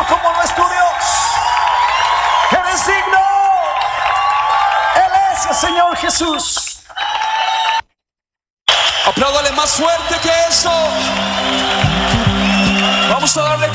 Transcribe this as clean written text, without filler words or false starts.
como nuestro Dios. Eres digno. Él es el Señor Jesús. Apláudale más fuerte que eso. Vamos a darle